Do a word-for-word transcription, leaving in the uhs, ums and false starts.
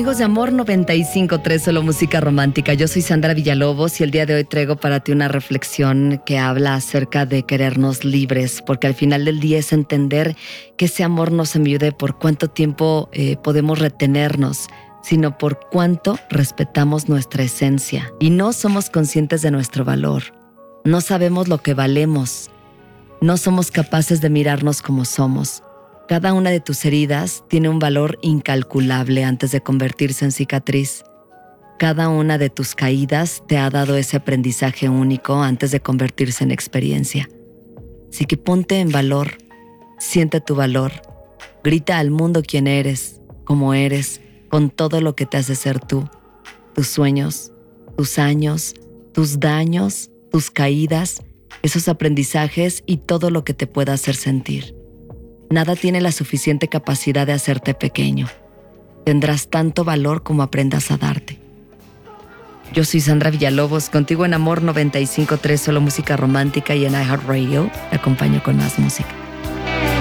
Amigos de Amor noventa y cinco punto tres, solo música romántica. Yo soy Sandra Villalobos y el día de hoy traigo para ti una reflexión que habla acerca de querernos libres, porque al final del día es entender que ese amor no se mide por cuánto tiempo eh, podemos retenernos, sino por cuánto respetamos nuestra esencia. Y no somos conscientes de nuestro valor. No sabemos lo que valemos. No somos capaces de mirarnos como somos. Cada una de tus heridas tiene un valor incalculable antes de convertirse en cicatriz. Cada una de tus caídas te ha dado ese aprendizaje único antes de convertirse en experiencia. Así que ponte en valor, siente tu valor, grita al mundo quién eres, cómo eres, con todo lo que te hace ser tú, tus sueños, tus años, tus daños, tus caídas, esos aprendizajes y todo lo que te pueda hacer sentir. Nada tiene la suficiente capacidad de hacerte pequeño. Tendrás tanto valor como aprendas a darte. Yo soy Sandra Villalobos, contigo en Amor noventa y cinco punto tres, solo música romántica, y en iHeartRadio te acompaño con más música.